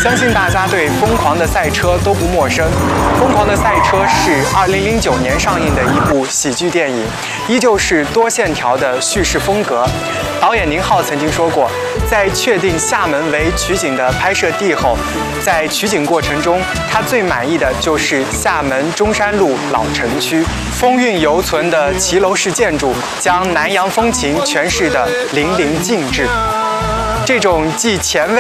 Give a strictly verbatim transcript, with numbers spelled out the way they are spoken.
相信大家对《疯狂的赛车》都不陌生，《疯狂的赛车》是二零零九年上映的一部喜剧电影，依旧是多线条的叙事风格。导演宁浩曾经说过，在确定厦门为取景的拍摄地后，在取景过程中，他最满意的就是厦门中山路老城区，风韵犹存的骑楼式建筑，将南洋风情诠释得淋漓尽致。这种既前卫